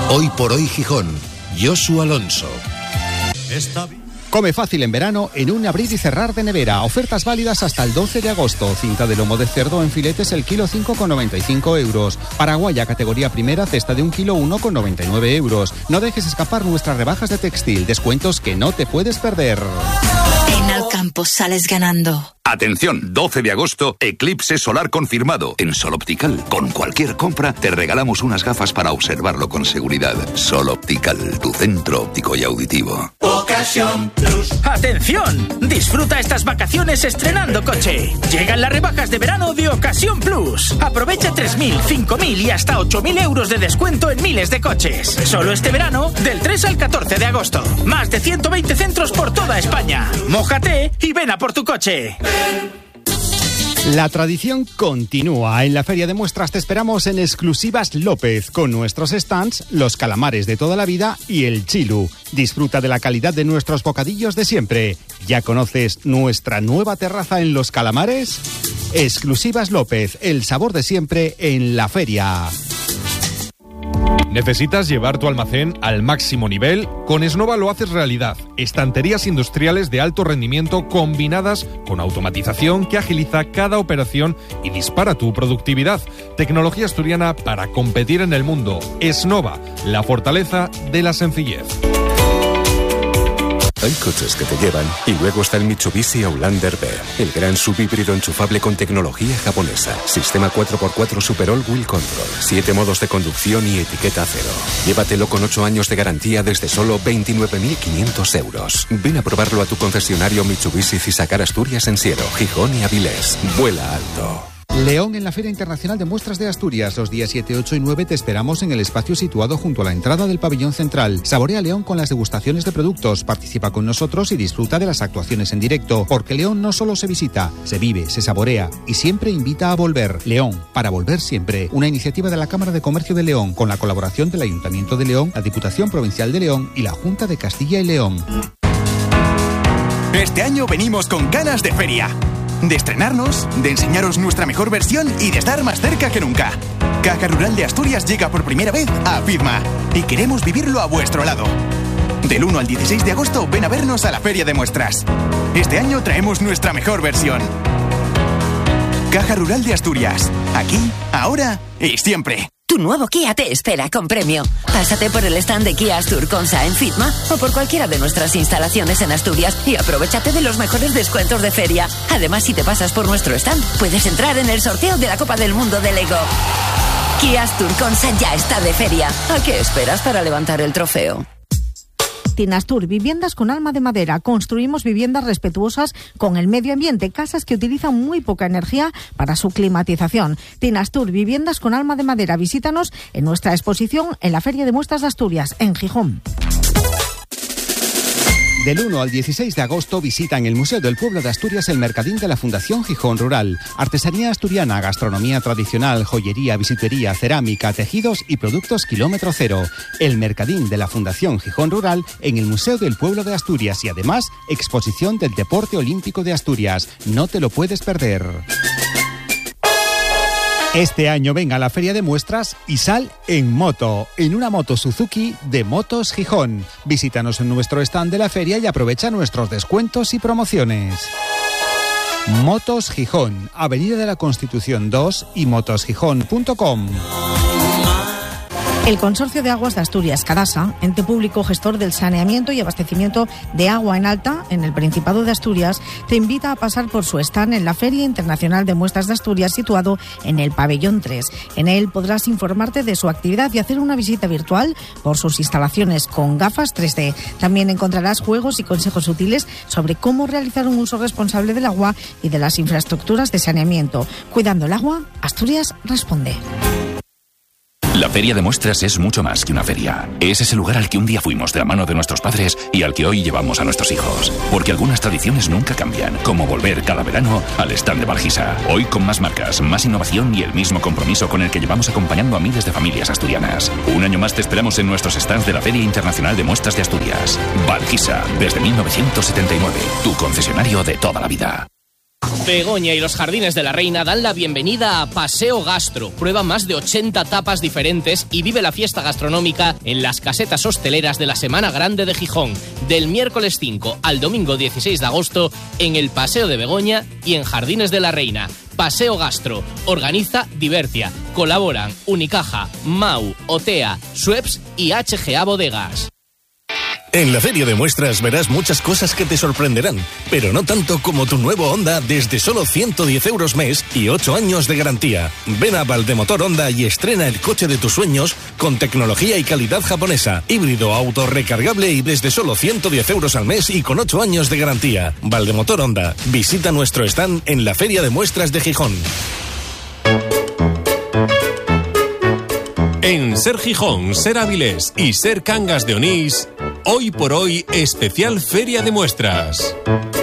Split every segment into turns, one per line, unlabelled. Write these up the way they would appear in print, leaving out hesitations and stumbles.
Hoy por hoy Gijón, Josu Alonso.
Come fácil en verano en un abrir y cerrar de nevera. Ofertas válidas hasta el 12 de agosto. Cinta de lomo de cerdo en filetes el kilo 5,95 euros. Paraguaya categoría primera, cesta de 1 kilo 1,99 euros. No dejes escapar nuestras rebajas de textil. Descuentos que no te puedes perder.
En Alcampo sales ganando.
Atención, 12 de agosto, eclipse solar confirmado. En Sol Optical, con cualquier compra, te regalamos unas gafas para observarlo con seguridad. Sol Optical, tu centro óptico y auditivo.
Ocasión Plus. ¡Atención! Disfruta estas vacaciones estrenando coche. Llegan las rebajas de verano de Ocasión Plus. Aprovecha 3.000, 5.000 y hasta 8.000 euros de descuento en miles de coches. Solo este verano, del 3 al 14 de agosto. Más de 120 centros por toda España. Mójate y ven a por tu coche.
La tradición continúa. En la Feria de Muestras te esperamos en Exclusivas López, con nuestros stands, los calamares de toda la vida y el chilu. Disfruta de la calidad de nuestros bocadillos de siempre. ¿Ya conoces nuestra nueva terraza en Los Calamares? Exclusivas López, el sabor de siempre en la feria.
¿Necesitas llevar tu almacén al máximo nivel? Con Esnova lo haces realidad. Estanterías industriales de alto rendimiento combinadas con automatización que agiliza cada operación y dispara tu productividad. Tecnología asturiana para competir en el mundo. Esnova, la fortaleza de la sencillez.
Hay coches que te llevan y luego está el Mitsubishi Outlander B, el gran subhíbrido enchufable con tecnología japonesa, sistema 4x4 Super All Wheel Control, 7 modos de conducción y etiqueta cero. Llévatelo con 8 años de garantía desde solo 29.500 euros. Ven a probarlo a tu concesionario Mitsubishi Cisacar Asturias en Siero, Gijón y Avilés. Vuela alto.
León en la Feria Internacional de Muestras de Asturias. Los días 7, 8 y 9 te esperamos en el espacio situado junto a la entrada del pabellón central. Saborea León con las degustaciones de productos. Participa con nosotros y disfruta de las actuaciones en directo. Porque León no solo se visita, se vive, se saborea y siempre invita a volver. León, para volver siempre. Una iniciativa de la Cámara de Comercio de León con la colaboración del Ayuntamiento de León, la Diputación Provincial de León y la Junta de Castilla y León.
Este año venimos con ganas de feria. De estrenarnos, de enseñaros nuestra mejor versión y de estar más cerca que nunca. Caja Rural de Asturias llega por primera vez a Fitma y queremos vivirlo a vuestro lado. Del 1 al 16 de agosto ven a vernos a la Feria de Muestras. Este año traemos nuestra mejor versión. Caja Rural de Asturias. Aquí, ahora y siempre.
Tu nuevo Kia te espera con premio. Pásate por el stand de Kia Astur Consa en Fitma o por cualquiera de nuestras instalaciones en Asturias y aprovechate de los mejores descuentos de feria. Además, si te pasas por nuestro stand, puedes entrar en el sorteo de la Copa del Mundo de Lego. Kia Astur Consa ya está de feria. ¿A qué esperas para levantar el trofeo?
Tinastur, viviendas con alma de madera. Construimos viviendas respetuosas con el medio ambiente, casas que utilizan muy poca energía para su climatización. Tinastur, viviendas con alma de madera. Visítanos en nuestra exposición en la Feria de Muestras de Asturias, en Gijón.
Del 1 al 16 de agosto visita en el Museo del Pueblo de Asturias el Mercadín de la Fundación Gijón Rural. Artesanía asturiana, gastronomía tradicional, joyería, bisutería, cerámica, tejidos y productos kilómetro cero. El Mercadín de la Fundación Gijón Rural en el Museo del Pueblo de Asturias y además exposición del Deporte Olímpico de Asturias. No te lo puedes perder. Este año venga a la Feria de Muestras y sal en moto, en una moto Suzuki de Motos Gijón. Visítanos en nuestro stand de la feria y aprovecha nuestros descuentos y promociones. Motos Gijón, Avenida de la Constitución 2 y motosgijón.com.
El Consorcio de Aguas de Asturias, Cadasa, ente público gestor del saneamiento y abastecimiento de agua en alta en el Principado de Asturias, te invita a pasar por su stand en la Feria Internacional de Muestras de Asturias, situado en el Pabellón 3. En él podrás informarte de su actividad y hacer una visita virtual por sus instalaciones con gafas 3D. También encontrarás juegos y consejos útiles sobre cómo realizar un uso responsable del agua y de las infraestructuras de saneamiento. Cuidando el agua, Asturias responde.
La Feria de Muestras es mucho más que una feria. Es ese lugar al que un día fuimos de la mano de nuestros padres y al que hoy llevamos a nuestros hijos. Porque algunas tradiciones nunca cambian, como volver cada verano al stand de Valgisa. Hoy con más marcas, más innovación y el mismo compromiso con el que llevamos acompañando a miles de familias asturianas. Un año más te esperamos en nuestros stands de la Feria Internacional de Muestras de Asturias. Valgisa, desde 1979, tu concesionario de toda la vida.
Begoña y los Jardines de la Reina dan la bienvenida a Paseo Gastro. Prueba más de 80 tapas diferentes y vive la fiesta gastronómica en las casetas hosteleras de la Semana Grande de Gijón, del miércoles 5 al domingo 16 de agosto en el Paseo de Begoña y en Jardines de la Reina. Paseo Gastro. Organiza Divertia. Colaboran Unicaja, Mau, Otea, Schweppes y HGA Bodegas.
En la Feria de Muestras verás muchas cosas que te sorprenderán, pero no tanto como tu nuevo Honda desde solo 110 euros mes y 8 años de garantía. Ven a Valdemotor Honda y estrena el coche de tus sueños con tecnología y calidad japonesa, híbrido, auto recargable y desde solo 110 euros al mes y con 8 años de garantía. Valdemotor Honda. Visita nuestro stand en la Feria de Muestras de Gijón.
En Ser Gijón, Ser Avilés y Ser Cangas de Onís, hoy por hoy, especial Feria de Muestras.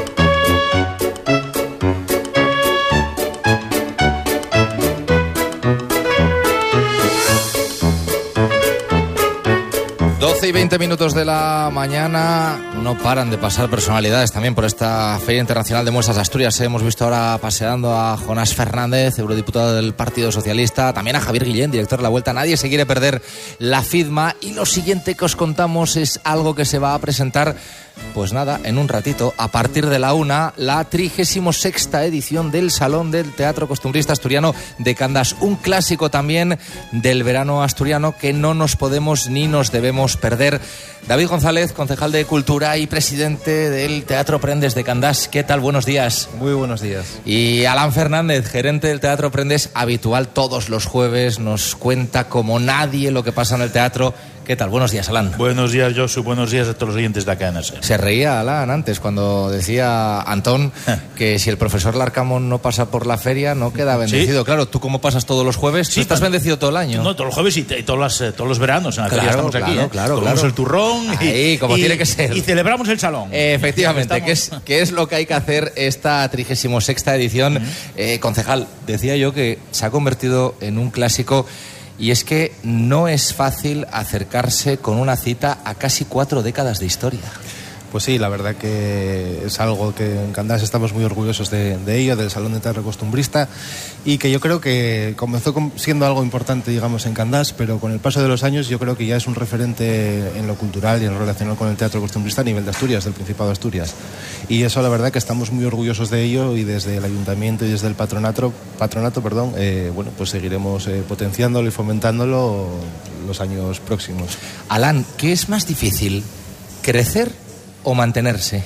Y 20 minutos de la mañana. No paran de pasar personalidades también por esta Feria Internacional de Muestras de Asturias. Hemos visto ahora paseando a Jonás Fernández, eurodiputado del Partido Socialista, también a Javier Guillén, director de La Vuelta. Nadie se quiere perder la FIDMA. Y lo siguiente que os contamos es algo que se va a presentar, pues nada, en un ratito, a partir de la 1, la 36ª edición del Salón del Teatro Costumbrista Asturiano de Candás. Un clásico también del verano asturiano que no nos podemos ni nos debemos perder. David González, concejal de Cultura y presidente del Teatro Prendes de Candás. ¿Qué tal? Buenos días.
Muy buenos días.
Y Alan Fernández, gerente del Teatro Prendes, habitual todos los jueves, nos cuenta como nadie lo que pasa en el teatro. ¿Qué tal? Buenos días, Alan.
Buenos días, Josu. Buenos días a todos los oyentes de acá en ASER.
Se reía Alan antes cuando decía Antón que si el profesor Larcamón no pasa por la feria no queda bendecido. ¿Sí? Claro, ¿tú cómo pasas todos los jueves? Sí, ¿tú estás bendecido todo el año?
No, todos los jueves y todos los veranos. En la feria estamos aquí. Comemos el turrón.
Ahí, como tiene que ser.
Y celebramos el salón.
Efectivamente. ¿Qué es lo que hay que hacer esta 36ª edición? Concejal, decía yo que se ha convertido en un clásico. Y es que no es fácil acercarse con una cita a casi 4 décadas de historia.
Pues sí, la verdad que es algo que en Candás estamos muy orgullosos de ello, del Salón de Teatro Costumbrista, y que yo creo que comenzó siendo algo importante, digamos, en Candás, pero con el paso de los años yo creo que ya es un referente en lo cultural y en lo relacionado con el teatro costumbrista a nivel de Asturias, del Principado de Asturias. Y eso la verdad que estamos muy orgullosos de ello, y desde el Ayuntamiento y desde el patronato, bueno, pues seguiremos potenciándolo y fomentándolo los años próximos.
Alan, ¿qué es más difícil? ¿Crecer o mantenerse?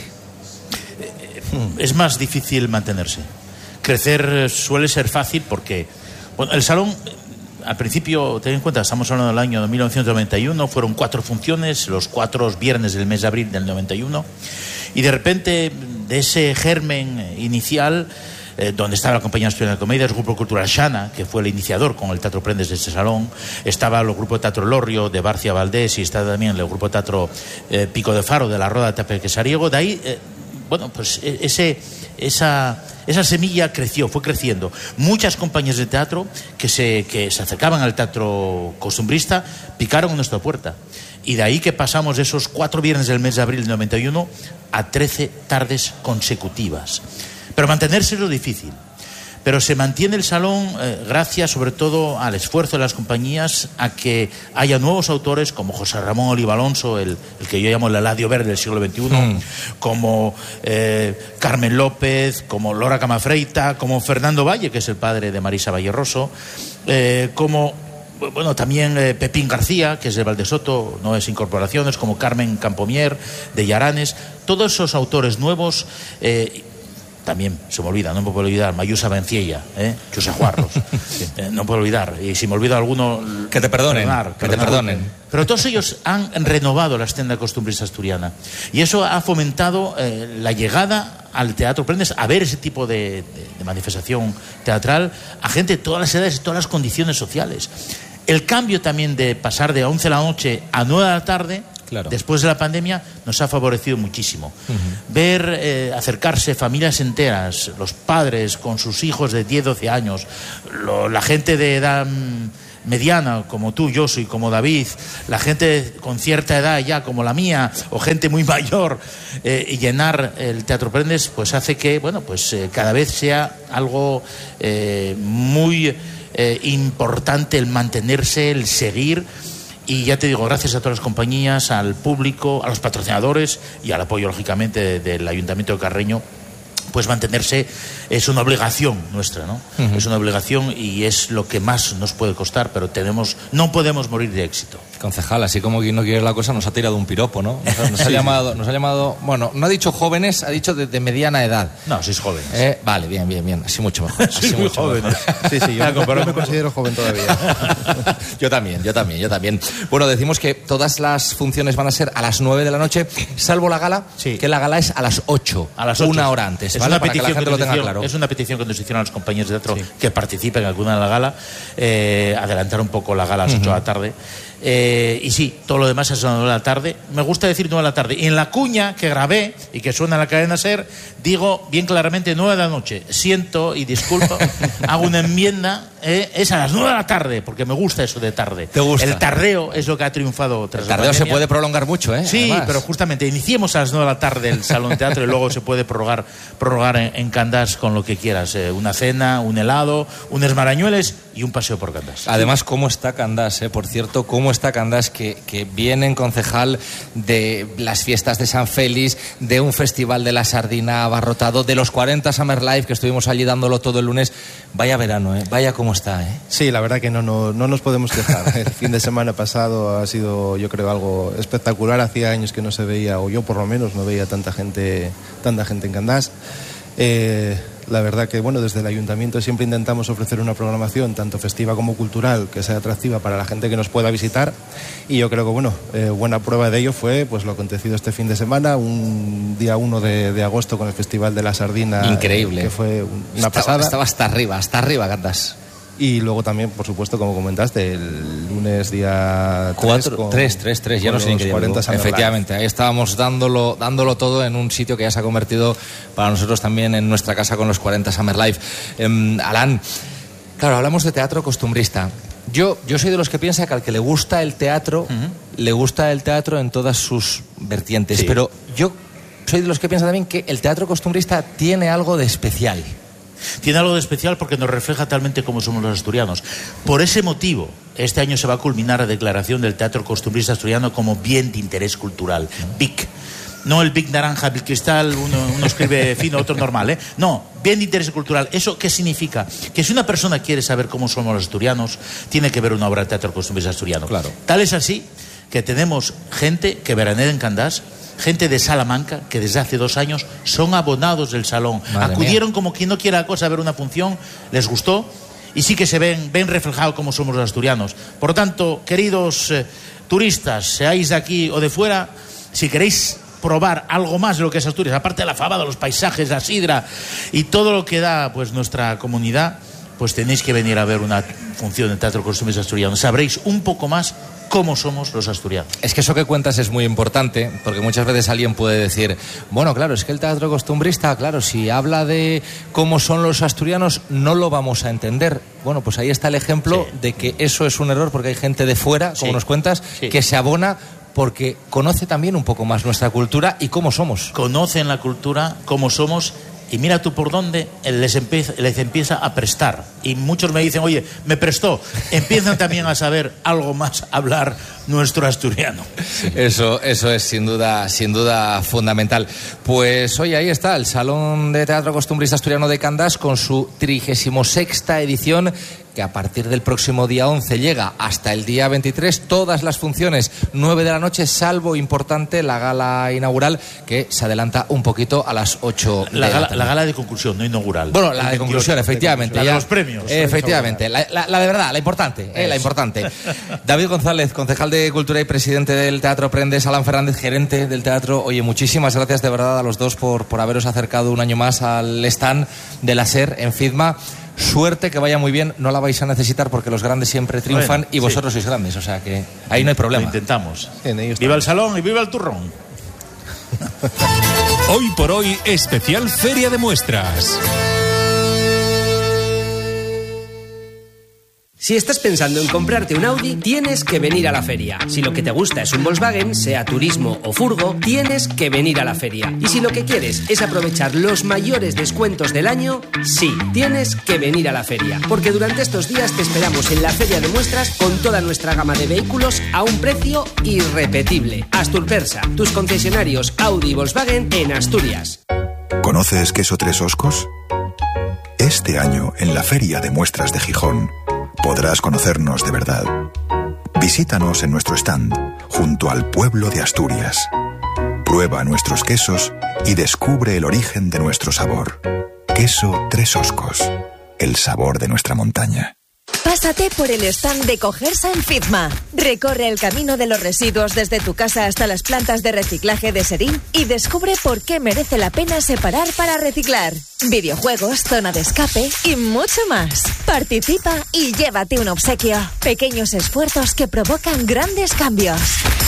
Es más difícil mantenerse. Crecer suele ser fácil porque, bueno, el salón, al principio, ten en cuenta, estamos hablando del año 1991, fueron 4 funciones, los 4 viernes del mes de abril del 91, y de repente, de ese germen inicial, donde estaba la Compañía Asturiana de Comedia, el Grupo Cultural Xana, que fue el iniciador con el Teatro Prendes de este salón, estaba el Grupo de Teatro Lorrio de Barcia Valdés, y estaba también el Grupo de Teatro Pico de Faro de la Roda de Tapequesariego. De ahí, bueno, pues esa semilla creció, fue creciendo. Muchas compañías de teatro que se acercaban al teatro costumbrista picaron en nuestra puerta. Y de ahí que pasamos de esos 4 viernes del mes de abril del 91 a 13 tardes consecutivas. Pero mantenerse es lo difícil. Pero se mantiene el salón gracias sobre todo al esfuerzo de las compañías a que haya nuevos autores como José Ramón Oliva Alonso, el que yo llamo el Eladio Verde del siglo XXI, como Carmen López, como Lora Camafreita, como Fernando Valle, que es el padre de Marisa Valleroso, como, bueno, también Pepín García, que es de Valdesoto, Nuevas Incorporaciones, como Carmen Campomier, de Yaranes. Todos esos autores nuevos... También se me olvida, no me puedo olvidar, Mayusa Benciella, Chusa Juarros, no puedo olvidar, y si me olvido alguno...
Que te perdonen, que te perdonen.
Pero todos ellos han renovado la escena costumbrista asturiana, y eso ha fomentado la llegada al Teatro Prendes a ver ese tipo de manifestación teatral a gente de todas las edades y todas las condiciones sociales. El cambio también de pasar de 11 de la noche a 9 de la tarde... Claro. Después de la pandemia nos ha favorecido muchísimo. Ver acercarse familias enteras, los padres con sus hijos de 10, 12 años, la gente de edad mediana, como tú, Josu, y como David, la gente con cierta edad ya, como la mía, o gente muy mayor, y llenar el Teatro Prendes, pues hace que, bueno, pues cada vez sea algo muy importante el mantenerse, el seguir. Y ya te digo, gracias a todas las compañías, al público, a los patrocinadores y al apoyo, lógicamente, del Ayuntamiento de Carreño, pues mantenerse es una obligación nuestra, ¿no? Es una obligación y es lo que más nos puede costar, pero no podemos morir de éxito.
Concejal, así como quien no quiere la cosa, nos ha tirado un piropo, ¿no? Nos ha llamado, bueno, no ha dicho jóvenes, ha dicho de mediana edad.
No, sois jóvenes.
Vale, bien, así mucho mejor.
Así muy jóvenes.
Sí, yo me considero joven todavía.
Yo también. Bueno, decimos que todas las funciones van a ser a las 9 de la noche, salvo la gala, que la gala es a las 8, una hora antes, ¿vale?
Una
para que la gente lo tenga claro.
Es una petición que nos hicieron a los compañeros de teatro que participen en alguna de la gala, adelantar un poco la gala a las 8 de la tarde. Y sí, todo lo demás es a las 9 de la tarde. Me gusta decir 9 de la tarde. Y en la cuña que grabé y que suena en la cadena SER, digo bien claramente 9 de la noche. Siento y disculpo, hago una enmienda, es a las 9 de la tarde, porque me gusta eso de tarde.
¿Te gusta?
El tardeo es lo que ha triunfado tras
el tardeo se puede prolongar mucho, ¿eh?
Sí,
además.
Pero justamente iniciemos a las 9 de la tarde el Salón de Teatro y luego se puede prorrogar en Candás con lo que quieras. Una cena, un helado, unos marañueles y un paseo por Candás.
Además, ¿cómo está Candás? Por cierto, ¿cómo está Candás? Que viene en concejal de las fiestas de San Félix, de un festival de la sardina abarrotado, de los 40 Summer Live, que estuvimos allí dándolo todo el lunes. Vaya verano, vaya cómo está.
Sí, la verdad que no nos podemos quejar. El fin de semana pasado ha sido, yo creo, algo espectacular. Hacía años que no se veía, o yo por lo menos no veía tanta gente en Candás. La verdad que, bueno, desde el Ayuntamiento siempre intentamos ofrecer una programación tanto festiva como cultural que sea atractiva para la gente que nos pueda visitar, y yo creo que, bueno, buena prueba de ello fue pues lo acontecido este fin de semana, un día 1 de agosto con el Festival de la Sardina.
Increíble.
Que fue una pasada.
Estaba hasta arriba Candás.
Y luego también, por supuesto, como comentaste, el lunes día
3, ya no sé ni qué día. Efectivamente, ahí estábamos dándolo todo en un sitio que ya se ha convertido para nosotros también en nuestra casa con los 40 Summer Live. Alan, claro, hablamos de teatro costumbrista. Yo soy de los que piensa que al que le gusta el teatro, le gusta el teatro en todas sus vertientes, pero yo soy de los que piensa también que el teatro costumbrista tiene algo de especial.
Tiene algo de especial porque nos refleja talmente cómo somos los asturianos. Por ese motivo, este año se va a culminar la declaración del Teatro Costumbrista Asturiano como bien de interés cultural. BIC. No el BIC naranja, BIC cristal, uno escribe fino, otro normal, No, bien de interés cultural. ¿Eso qué significa? Que si una persona quiere saber cómo somos los asturianos, tiene que ver una obra de Teatro Costumbrista Asturiano.
Claro.
Tal es así que tenemos gente que veranea en Candás, gente de Salamanca que desde hace 2 años son abonados del salón.
Madre
Acudieron
mía.
como quien no quiera cosa a ver una función, les gustó y sí que se ven reflejados cómo somos los asturianos. Por lo tanto, queridos turistas, seáis de aquí o de fuera, si queréis probar algo más de lo que es Asturias, aparte de la fabada, los paisajes, la sidra y todo lo que da pues nuestra comunidad, pues tenéis que venir a ver una función de Teatro Costumbrista Asturiano. Sabréis un poco más cómo somos los asturianos.
Es que eso que cuentas es muy importante, porque muchas veces alguien puede decir, bueno, claro, es que el teatro costumbrista, claro, si habla de cómo son los asturianos, no lo vamos a entender. Bueno, pues ahí está el ejemplo de que eso es un error, porque hay gente de fuera, como nos cuentas, que se abona porque conoce también un poco más nuestra cultura y cómo somos.
Conocen la cultura, cómo somos. Y mira tú por dónde les empieza a prestar. Y muchos me dicen, oye, me prestó. Empiezan también a saber algo más, hablar nuestro asturiano.
Eso es sin duda fundamental. Pues oye, ahí está el Salón de Teatro Costumbrista Asturiano de Candás con su 36ª edición, que a partir del próximo día 11 llega hasta el día 23, todas las funciones 9 de la noche, salvo importante la gala inaugural, que se adelanta un poquito a las 8 de la tarde.
La gala de conclusión, no inaugural.
Bueno, la de conclusión, efectivamente.
La de los premios.
Efectivamente, la de verdad, la importante, la importante. David González, concejal de Cultura y presidente del Teatro Prendes, Alan Fernández, gerente del teatro. Oye, muchísimas gracias de verdad a los dos por haberos acercado un año más al stand de la SER en FIDMA. Suerte, que vaya muy bien, no la vais a necesitar porque los grandes siempre triunfan, bueno, y vosotros sois grandes, o sea que ahí no hay problema.
Lo intentamos. Viva el salón y viva el turrón.
Hoy por hoy, especial Feria de Muestras.
Si estás pensando en comprarte un Audi, tienes que venir a la feria. Si lo que te gusta es un Volkswagen, sea turismo o furgo, tienes que venir a la feria. Y si lo que quieres es aprovechar los mayores descuentos del año, sí, tienes que venir a la feria. Porque durante estos días te esperamos en la Feria de Muestras con toda nuestra gama de vehículos a un precio irrepetible. Asturpersa, tus concesionarios Audi y Volkswagen en Asturias.
¿Conoces Queso Tres Oscos? Este año, en la Feria de Muestras de Gijón, podrás conocernos de verdad. Visítanos en nuestro stand, junto al pueblo de Asturias. Prueba nuestros quesos y descubre el origen de nuestro sabor. Queso Tres Oscos, el sabor de nuestra montaña.
Pásate por el stand de Cogersa en Fitma. Recorre el camino de los residuos desde tu casa hasta las plantas de reciclaje de Serín y descubre por qué merece la pena separar para reciclar. Videojuegos, zona de escape y mucho más. Participa y llévate un obsequio. Pequeños esfuerzos que provocan grandes cambios.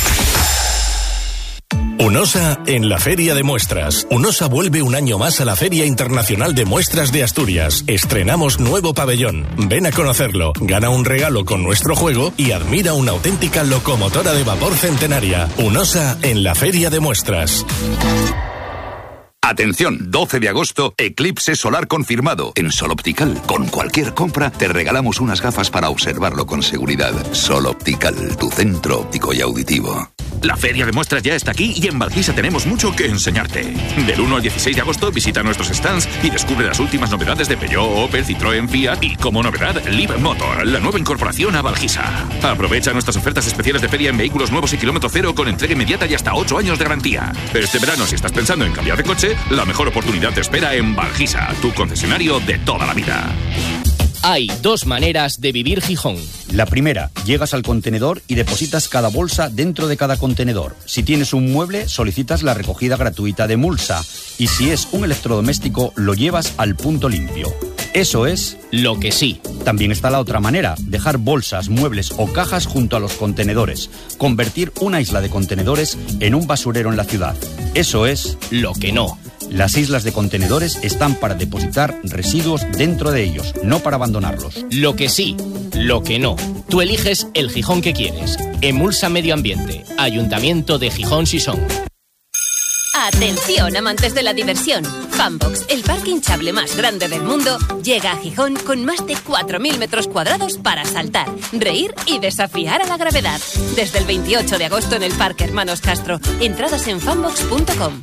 UNOSA en la Feria de Muestras. UNOSA vuelve un año más a la Feria Internacional de Muestras de Asturias. Estrenamos nuevo pabellón. Ven a conocerlo, gana un regalo con nuestro juego y admira una auténtica locomotora de vapor centenaria. UNOSA en la Feria de Muestras.
Atención, 12 de agosto, eclipse solar confirmado. En Sol Optical, con cualquier compra, te regalamos unas gafas para observarlo con seguridad. Sol Optical, tu centro óptico y auditivo.
La Feria de Muestras ya está aquí y en Valquisa tenemos mucho que enseñarte. Del 1 al 16 de agosto visita nuestros stands y descubre las últimas novedades de Peugeot, Opel, Citroën, Fiat y, como novedad, Live Motor, la nueva incorporación a Valquisa. Aprovecha nuestras ofertas especiales de feria en vehículos nuevos y kilómetro cero con entrega inmediata y hasta 8 años de garantía. Este verano, si estás pensando en cambiar de coche, la mejor oportunidad te espera en Valquisa, tu concesionario de toda la vida.
Hay dos maneras de vivir Gijón.
La primera, llegas al contenedor y depositas cada bolsa dentro de cada contenedor. Si tienes un mueble, solicitas la recogida gratuita de mulsa. Y si es un electrodoméstico, lo llevas al punto limpio. Eso es
lo que sí.
También está la otra manera, dejar bolsas, muebles o cajas junto a los contenedores. Convertir una isla de contenedores en un basurero en la ciudad. Eso es
lo que no.
Las islas de contenedores están para depositar residuos dentro de ellos, no para abandonarlos.
Lo que sí, lo que no. Tú eliges el Gijón que quieres. Emulsa Medio Ambiente, Ayuntamiento de Gijón Sison.
Atención, amantes de la diversión. Funbox, el parque hinchable más grande del mundo, llega a Gijón con más de 4.000 metros cuadrados para saltar, reír y desafiar a la gravedad. Desde el 28 de agosto en el Parque Hermanos Castro. Entradas en funbox.com.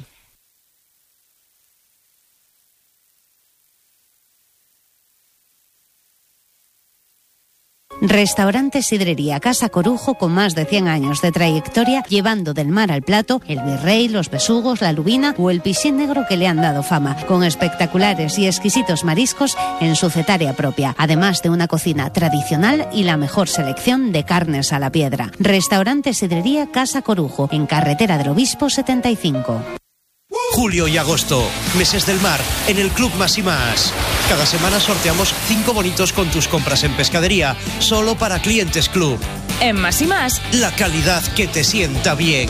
Restaurante Sidrería Casa Corujo, con más de 100 años de trayectoria, llevando del mar al plato el virrey, los besugos, la lubina o el piscín negro que le han dado fama, con espectaculares y exquisitos mariscos en su cetaria propia, además de una cocina tradicional y la mejor selección de carnes a la piedra. Restaurante Sidrería Casa Corujo, en Carretera del Obispo 75.
Julio y agosto, meses del mar, en el Club Más y Más. Cada semana sorteamos 5 bonitos con tus compras en pescadería, solo para clientes Club.
En Más y Más,
la calidad que te sienta bien.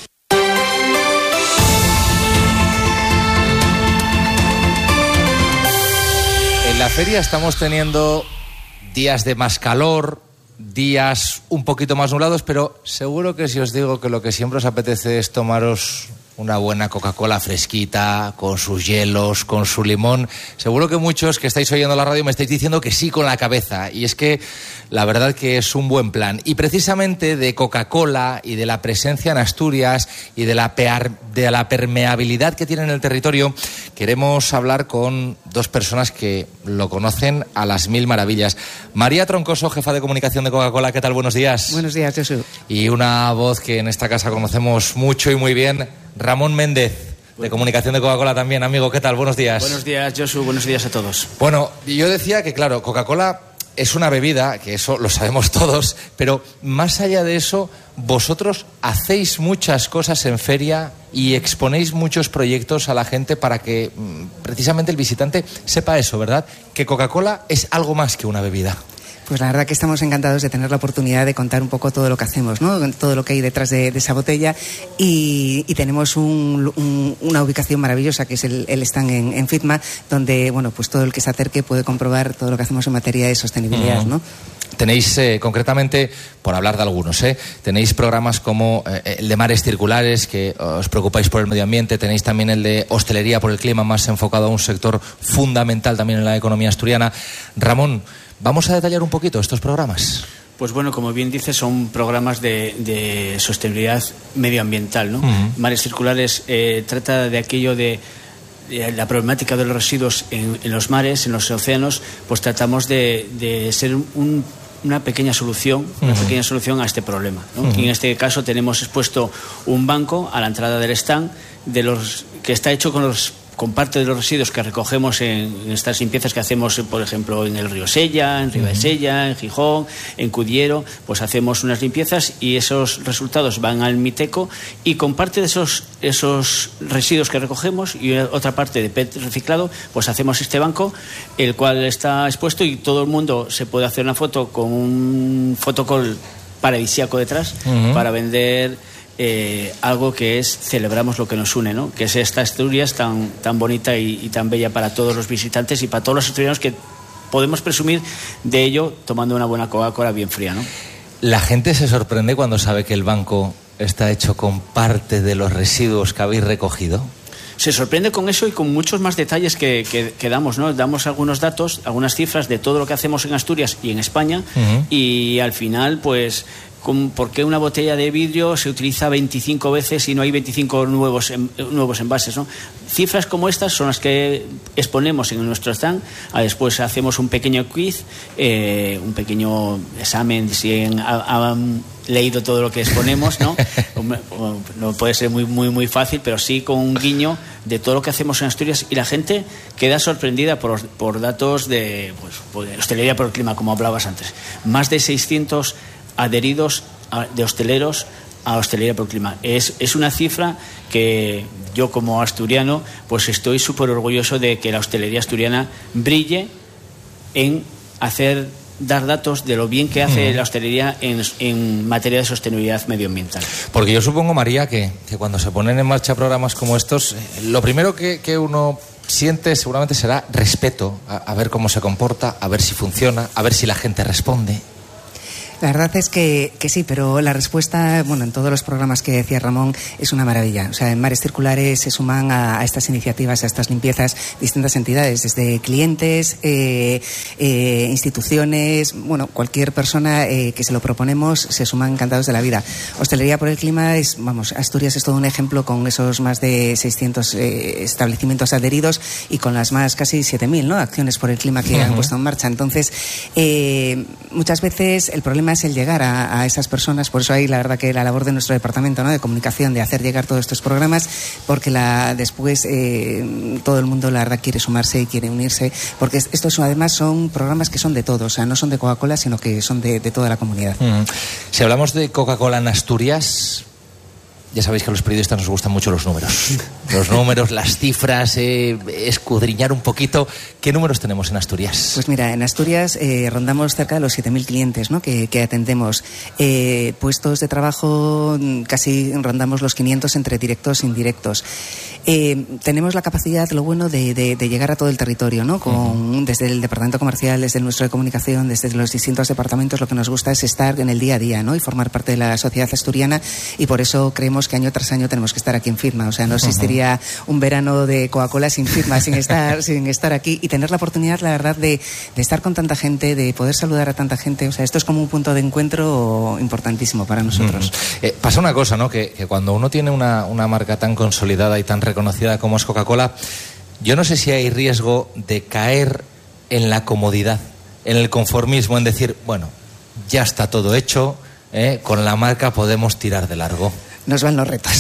En la feria estamos teniendo días de más calor, días un poquito más nublados, pero seguro que si os digo que lo que siempre os apetece es tomaros una buena Coca-Cola fresquita, con sus hielos, con su limón. Seguro que muchos que estáis oyendo la radio me estáis diciendo que sí con la cabeza. Y es que la verdad que es un buen plan. Y precisamente de Coca-Cola y de la presencia en Asturias y de la permeabilidad que tiene en el territorio, queremos hablar con dos personas que lo conocen a las mil maravillas. María Troncoso, jefa de comunicación de Coca-Cola. ¿Qué tal? Buenos días.
Buenos días, Jesús.
Y una voz que en esta casa conocemos mucho y muy bien, Ramón Méndez, de comunicación de Coca-Cola también. Amigo, ¿qué tal? Buenos días.
Buenos días, Josu. Buenos días a todos.
Bueno, yo decía que, claro, Coca-Cola es una bebida, que eso lo sabemos todos, pero más allá de eso, vosotros hacéis muchas cosas en feria y exponéis muchos proyectos a la gente para que precisamente el visitante sepa eso, ¿verdad? Que Coca-Cola es algo más que una bebida.
Pues la verdad que estamos encantados de tener la oportunidad de contar un poco todo lo que hacemos, ¿no? Todo lo que hay detrás de esa botella y tenemos una ubicación maravillosa que es el stand en FITMA, donde, bueno, pues todo el que se acerque puede comprobar todo lo que hacemos en materia de sostenibilidad, ¿no?
Tenéis concretamente, por hablar de algunos, tenéis programas como el de Mares Circulares, que os preocupáis por el medio ambiente, tenéis también el de Hostelería por el Clima, más enfocado a un sector fundamental también en la economía asturiana. Ramón, ¿vamos a detallar un poquito estos programas?
Pues bueno, como bien dices, son programas de sostenibilidad medioambiental, ¿no? Mares Circulares trata de aquello de la problemática de los residuos en los mares, en los océanos, pues tratamos de ser una pequeña solución a este problema, ¿no? Y en este caso tenemos expuesto un banco a la entrada del stand que está hecho con parte de los residuos que recogemos en estas limpiezas que hacemos, por ejemplo, en el río Sella, en Ribadesella, en Gijón, en Cudiero, pues hacemos unas limpiezas y esos resultados van al Miteco, y con parte de esos residuos que recogemos y otra parte de PET reciclado, pues hacemos este banco, el cual está expuesto, y todo el mundo se puede hacer una foto con un fotocall paradisíaco detrás para vender algo que es celebramos lo que nos une, ¿no? Que es esta Asturias tan bonita y tan bella para todos los visitantes y para todos los asturianos, que podemos presumir de ello tomando una buena Coca-Cola bien fría, ¿no?
La gente se sorprende cuando sabe que el banco está hecho con parte de los residuos que habéis recogido.
Se sorprende con eso y con muchos más detalles que damos, ¿no? Damos algunos datos, algunas cifras de todo lo que hacemos en Asturias y en España, y al final, pues, ¿por qué una botella de vidrio se utiliza 25 veces y no hay 25 nuevos envases, ¿no? Cifras como estas son las que exponemos en nuestro stand. Después hacemos un pequeño quiz, un pequeño examen si han leído todo lo que exponemos, ¿no? No puede ser muy fácil, pero sí con un guiño de todo lo que hacemos en Asturias, y la gente queda sorprendida por datos de Hostelería por el Clima, como hablabas antes. Más de 600 adheridos de hosteleros a Hostelería por el Clima. Es una cifra que yo, como asturiano, pues estoy súper orgulloso de que la hostelería asturiana brille en dar datos de lo bien que hace la hostelería en materia de sostenibilidad medioambiental.
Porque yo supongo, María, que cuando se ponen en marcha programas como estos, lo primero que uno siente seguramente será respeto, a ver cómo se comporta, a ver si funciona, a ver si la gente responde.
La verdad es que sí, pero la respuesta, en todos los programas que decía Ramón, es una maravilla. O sea, en Mares Circulares se suman a estas iniciativas, a estas limpiezas, distintas entidades, desde clientes, instituciones, cualquier persona que se lo proponemos, se suman encantados de la vida. Hostelería por el Clima Asturias es todo un ejemplo, con esos más de 600 establecimientos adheridos y con las más casi 7.000, ¿no?, acciones por el clima que han puesto en marcha. Entonces, muchas veces el problema es el llegar a esas personas. Por eso hay, la verdad, que la labor de nuestro departamento, ¿no?, de comunicación, de hacer llegar todos estos programas, porque después todo el mundo, la verdad, quiere sumarse y quiere unirse, porque estos además son programas que son de todos, o sea, no son de Coca-Cola, sino que son de toda la comunidad.
Si hablamos de Coca-Cola en Asturias, ya sabéis que a los periodistas nos gustan mucho los números. Los números, las cifras, escudriñar un poquito. ¿Qué números tenemos en Asturias?
Pues mira, en Asturias rondamos cerca de los 7.000 clientes, ¿no?, que atendemos. Puestos de trabajo casi rondamos los 500 entre directos e indirectos. Tenemos la capacidad, lo bueno, de llegar a todo el territorio, ¿no? Desde el departamento comercial, desde nuestro de comunicación, desde los distintos departamentos, lo que nos gusta es estar en el día a día, ¿no?, y formar parte de la sociedad asturiana, y por eso creemos que año tras año tenemos que estar aquí en Firma. O sea, no existiría un verano de Coca-Cola sin Firma, sin estar aquí y tener la oportunidad, la verdad, de estar con tanta gente, de poder saludar a tanta gente. O sea, esto es como un punto de encuentro importantísimo para nosotros.
Pasa una cosa, ¿no?, que cuando uno tiene una marca tan consolidada y tan reconocida como es Coca-Cola, yo no sé si hay riesgo de caer en la comodidad, en el conformismo, en decir, ya está todo hecho, con la marca podemos tirar de largo.
Nos van los retos.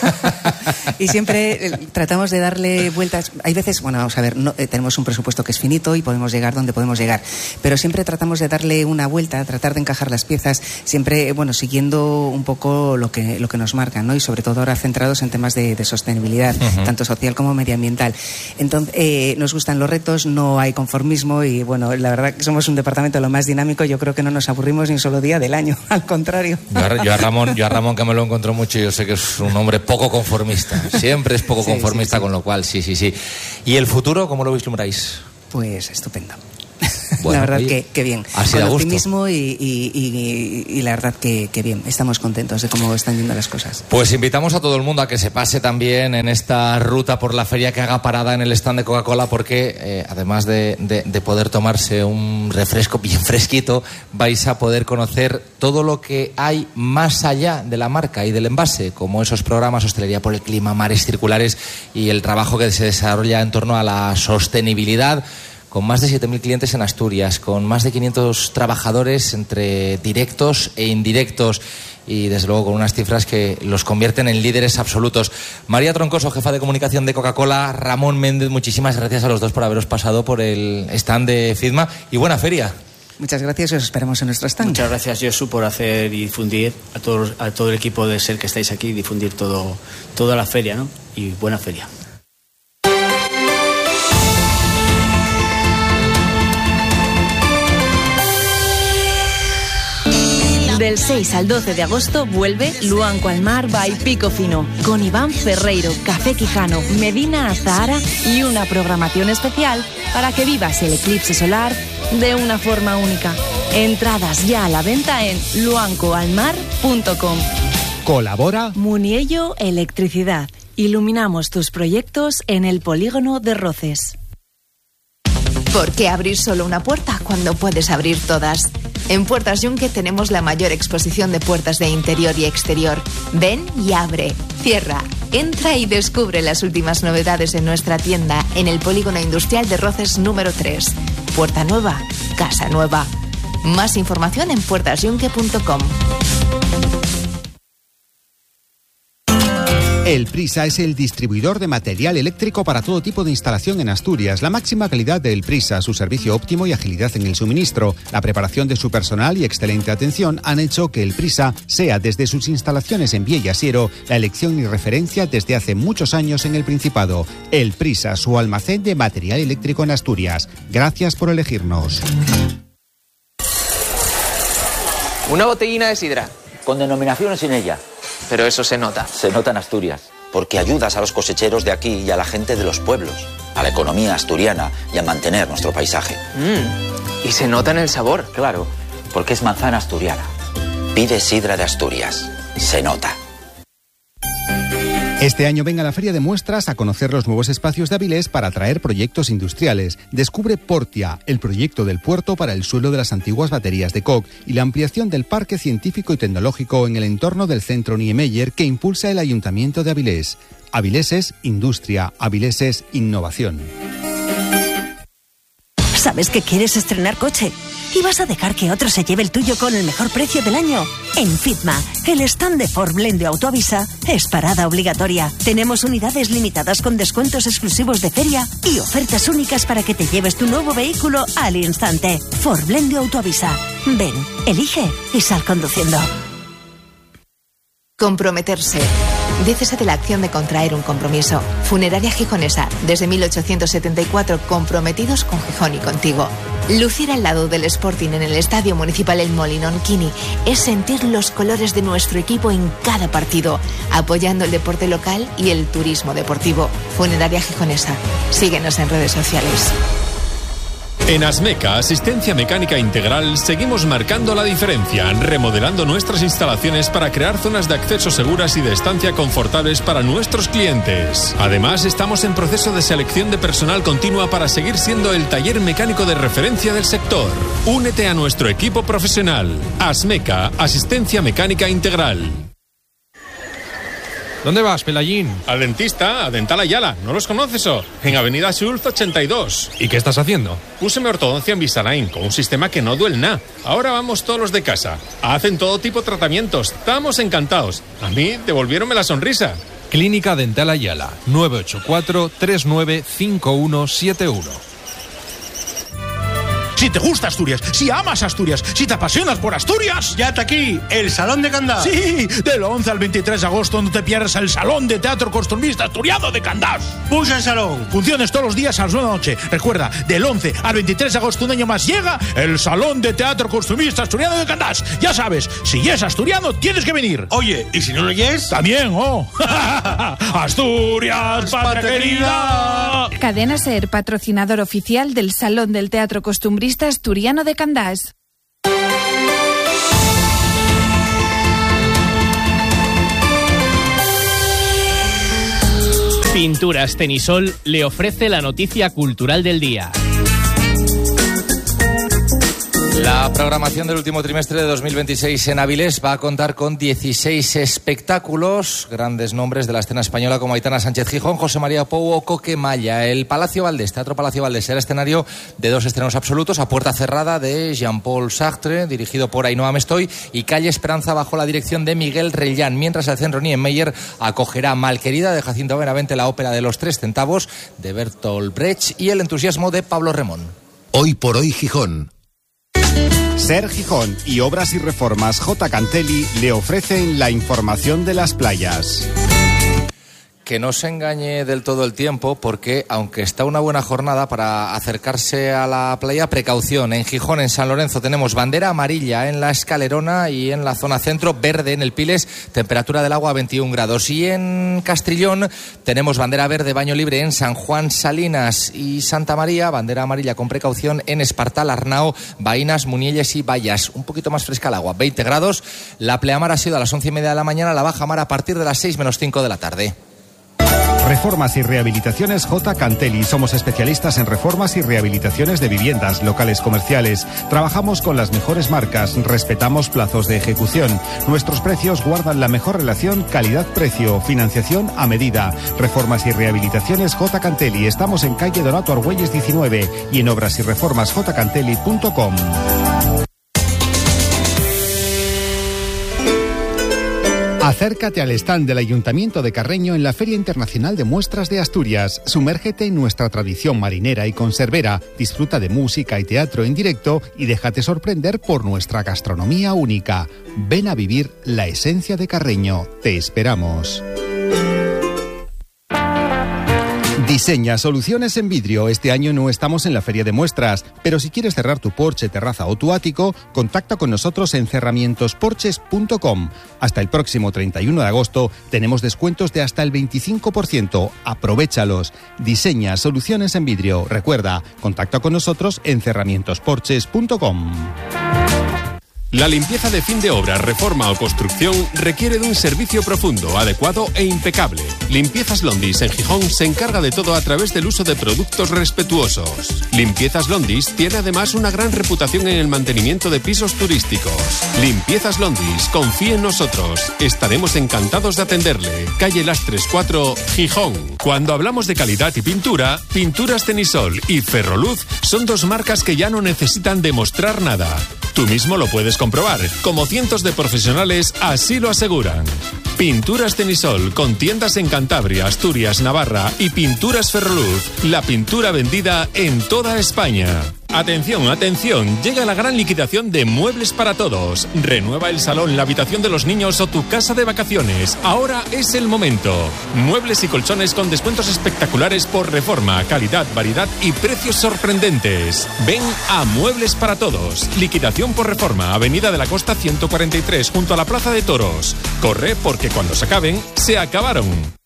Y siempre tratamos de darle vueltas. Hay veces, vamos a ver, tenemos un presupuesto que es finito y podemos llegar donde podemos llegar, pero siempre tratamos de darle una vuelta, tratar de encajar las piezas, siempre, siguiendo un poco lo que nos marcan, ¿no? Y sobre todo ahora centrados en temas de sostenibilidad, tanto social como medioambiental. Entonces, nos gustan los retos, no hay conformismo y, la verdad que somos un departamento lo más dinámico. Yo creo que no nos aburrimos ni un solo día del año, al contrario.
Yo a Ramón, que me lo encontró mucho, yo sé que es un hombre poco conformista, siempre es poco conformista, con lo cual sí. ¿Y el futuro cómo lo vislumbráis?
Pues estupendo. Bueno, la verdad que bien.
Con
optimismo y la verdad que bien. Estamos contentos de cómo están yendo las cosas.
Pues invitamos a todo el mundo a que se pase también en esta ruta por la feria, que haga parada en el stand de Coca-Cola, porque además de poder tomarse un refresco bien fresquito, vais a poder conocer todo lo que hay más allá de la marca y del envase, como esos programas Hostelería por el Clima, Mares Circulares y el trabajo que se desarrolla en torno a la sostenibilidad, con más de 7.000 clientes en Asturias, con más de 500 trabajadores entre directos e indirectos y desde luego con unas cifras que los convierten en líderes absolutos. María Troncoso, jefa de comunicación de Coca-Cola, Ramón Méndez, muchísimas gracias a los dos por haberos pasado por el stand de FITMA y buena feria.
Muchas gracias, os esperamos en nuestro stand.
Muchas gracias, Josu, por hacer y difundir a todo el equipo de SER que estáis aquí, difundir toda la feria, ¿no? Y buena feria.
Del 6 al 12 de agosto vuelve Luanco al Mar by Pico Fino, con Iván Ferreiro, Café Quijano, Medina Azahara y una programación especial para que vivas el eclipse solar de una forma única. Entradas ya a la venta en luancoalmar.com.
Colabora
Muniello Electricidad. Iluminamos tus proyectos en el polígono de Roces.
¿Por qué abrir solo una puerta cuando puedes abrir todas? En Puertas Yunque tenemos la mayor exposición de puertas de interior y exterior. Ven y abre, cierra, entra y descubre las últimas novedades en nuestra tienda en el Polígono Industrial de Roces número 3. Puerta nueva, casa nueva. Más información en puertasyunque.com.
El Prisa es el distribuidor de material eléctrico para todo tipo de instalación en Asturias. La máxima calidad del Prisa, su servicio óptimo y agilidad en el suministro, la preparación de su personal y excelente atención han hecho que el Prisa sea, desde sus instalaciones en Viella Siero, la elección y referencia desde hace muchos años en el Principado. El Prisa, su almacén de material eléctrico en Asturias. Gracias por elegirnos.
Una botellina de sidra.
Con denominación sin ella.
Pero eso se nota.
Se nota en Asturias, porque ayudas a los cosecheros de aquí y a la gente de los pueblos, a la economía asturiana y a mantener nuestro paisaje.
Y se nota en el sabor.
Claro, porque es manzana asturiana. Pide sidra de Asturias. Se nota.
Este año ven a la Feria de Muestras a conocer los nuevos espacios de Avilés para atraer proyectos industriales. Descubre Portia, el proyecto del puerto para el suelo de las antiguas baterías de Koch y la ampliación del parque científico y tecnológico en el entorno del centro Niemeyer que impulsa el Ayuntamiento de Avilés. Avilés es industria, Avilés es innovación.
¿Sabes que quieres estrenar coche? ¿Y vas a dejar que otro se lleve el tuyo con el mejor precio del año? En FITMA, el stand de Ford Blend de Autoavisa es parada obligatoria. Tenemos unidades limitadas con descuentos exclusivos de feria y ofertas únicas para que te lleves tu nuevo vehículo al instante. Ford Blend de Autoavisa. Ven, elige y sal conduciendo.
Comprometerse. Dícese de la acción de contraer un compromiso. Funeraria Gijonesa, desde 1874 comprometidos con Gijón y contigo. Lucir al lado del Sporting en el Estadio Municipal El Molinón Quini es sentir los colores de nuestro equipo en cada partido, apoyando el deporte local y el turismo deportivo. Funeraria Gijonesa. Síguenos en redes sociales.
En Asmeca, Asistencia Mecánica Integral, seguimos marcando la diferencia, remodelando nuestras instalaciones para crear zonas de acceso seguras y de estancia confortables para nuestros clientes. Además, estamos en proceso de selección de personal continua para seguir siendo el taller mecánico de referencia del sector. Únete a nuestro equipo profesional. Asmeca, Asistencia Mecánica Integral.
¿Dónde vas, Pelayín?
Al dentista, a Dental Ayala. ¿No los conoces o? En Avenida Schulz 82.
¿Y qué estás haciendo?
Púseme ortodoncia Invisalign con un sistema que no duele nada. Ahora vamos todos los de casa. Hacen todo tipo de tratamientos. Estamos encantados. A mí devolviéronme la sonrisa.
Clínica Dental Ayala, 984-395171.
Si te gusta Asturias, si amas Asturias, si te apasionas por Asturias...
Ya está aquí, el Salón de Candás.
Sí, del 11 al 23 de agosto no te pierdas el Salón de Teatro Costumbrista Asturiano de Candás.
Pulsa el salón.
Funciones todos los días a las 9 de la noche. Recuerda, del 11 al 23 de agosto, un año más, llega el Salón de Teatro Costumbrista Asturiano de Candás. Ya sabes, si es asturiano, tienes que venir.
Oye, ¿y si no lo es?
También, Asturias, patria querida.
Cadena SER, patrocinador oficial del Salón del Teatro Costumbrista
Mayorista Asturiano de Candás.
Pinturas Tenisol le ofrece la noticia cultural del día.
La programación del último trimestre de 2026 en Avilés va a contar con 16 espectáculos, grandes nombres de la escena española como Aitana Sánchez Gijón, José María Pou o Coque Malla. El Palacio Valdés, Teatro Palacio Valdés, será escenario de 2 estrenos absolutos: A Puerta Cerrada de Jean-Paul Sartre, dirigido por Ainhoa Mestoy, y Calle Esperanza bajo la dirección de Miguel Rellán, mientras el Centro Niemeyer acogerá Malquerida de Jacinto Benavente, la ópera de los 3 centavos de Bertolt Brecht y El entusiasmo de Pablo Remón.
Hoy por hoy Gijón.
Ser Gijón y Obras y Reformas J. Cantelli le ofrecen la información de las playas.
Que no se engañe del todo el tiempo, porque aunque está una buena jornada para acercarse a la playa, precaución. En Gijón, en San Lorenzo, tenemos bandera amarilla en la Escalerona y en la zona centro, verde en el Piles, temperatura del agua 21 grados. Y en Castrillón tenemos bandera verde, baño libre en San Juan, Salinas y Santa María, bandera amarilla con precaución en Espartal, Arnao, Baínas, Munielles y Bayas. Un poquito más fresca el agua, 20 grados. La pleamar ha sido a las 11:30 de la mañana, la baja mar a partir de las 6 menos 5 de la tarde.
Reformas y rehabilitaciones J. Cantelli. Somos especialistas en reformas y rehabilitaciones de viviendas, locales comerciales. Trabajamos con las mejores marcas, respetamos plazos de ejecución. Nuestros precios guardan la mejor relación calidad-precio, financiación a medida. Reformas y rehabilitaciones J. Cantelli. Estamos en calle Donato Argüelles 19 y en obrasyreformasjcantelli.com. Acércate al stand del Ayuntamiento de Carreño en la Feria Internacional de Muestras de Asturias. Sumérgete en nuestra tradición marinera y conservera. Disfruta de música y teatro en directo y déjate sorprender por nuestra gastronomía única. Ven a vivir la esencia de Carreño. Te esperamos. Diseña soluciones en vidrio. Este año no estamos en la feria de muestras, pero si quieres cerrar tu porche, terraza o tu ático, contacta con nosotros en cerramientosporches.com. Hasta el próximo 31 de agosto tenemos descuentos de hasta el 25%. Aprovéchalos. Diseña soluciones en vidrio. Recuerda, contacta con nosotros en cerramientosporches.com.
La limpieza de fin de obra, reforma o construcción requiere de un servicio profundo, adecuado e impecable. Limpiezas Londis en Gijón se encarga de todo a través del uso de productos respetuosos. Limpiezas Londis tiene además una gran reputación en el mantenimiento de pisos turísticos. Limpiezas Londis, confíe en nosotros. Estaremos encantados de atenderle. Calle Lastres 4, Gijón. Cuando hablamos de calidad y pintura, Pinturas Tenisol y Ferroluz son 2 marcas que ya no necesitan demostrar nada. Tú mismo lo puedes comprobar, como cientos de profesionales así lo aseguran. Pinturas Tenisol, con tiendas en Cantabria, Asturias, Navarra y Pinturas Ferroluz, la pintura vendida en toda España. Atención, atención, llega la gran liquidación de Muebles para Todos. Renueva el salón, la habitación de los niños o tu casa de vacaciones. Ahora es el momento. Muebles y colchones con descuentos espectaculares por reforma, calidad, variedad y precios sorprendentes. Ven a Muebles para Todos. Liquidación por reforma, Avenida de la Costa 143, junto a la Plaza de Toros. Corre porque cuando se acaben, se acabaron.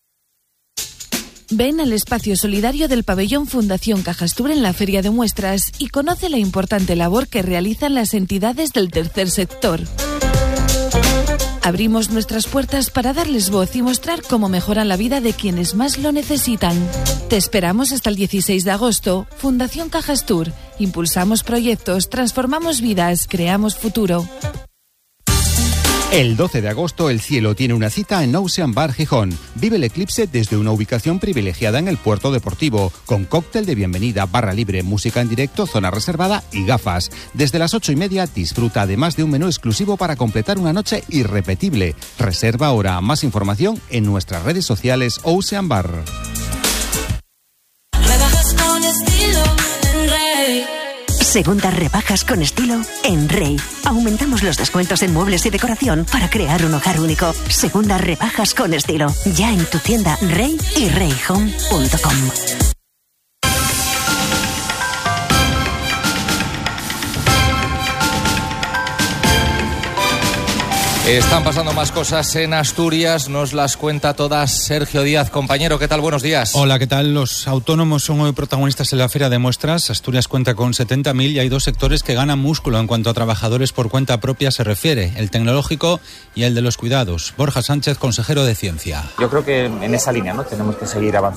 Ven al espacio solidario del pabellón Fundación Cajastur en la Feria de Muestras y conoce la importante labor que realizan las entidades del tercer sector. Abrimos nuestras puertas para darles voz y mostrar cómo mejoran la vida de quienes más lo necesitan. Te esperamos hasta el 16 de agosto. Fundación Cajastur. Impulsamos proyectos, transformamos vidas, creamos futuro.
El 12 de agosto el cielo tiene una cita en Ocean Bar Gijón. Vive el eclipse desde una ubicación privilegiada en el puerto deportivo, con cóctel de bienvenida, barra libre, música en directo, zona reservada y gafas. Desde las 8:30 disfruta además de un menú exclusivo para completar una noche irrepetible. Reserva ahora. Más información en nuestras redes sociales Ocean Bar.
Segundas rebajas con estilo en Rey. Aumentamos los descuentos en muebles y decoración para crear un hogar único. Segundas rebajas con estilo. Ya en tu tienda Rey y reyhome.com.
Están pasando más cosas en Asturias, nos las cuenta todas Sergio Díaz. Compañero, ¿qué tal? Buenos días.
Hola, ¿qué tal? Los autónomos son hoy protagonistas en la Feria de Muestras. Asturias cuenta con 70.000 y hay dos sectores que ganan músculo en cuanto a trabajadores por cuenta propia se refiere, el tecnológico y el de los cuidados. Borja Sánchez, consejero de Ciencia.
Yo creo que en esa línea, ¿no?, tenemos que seguir avanzando.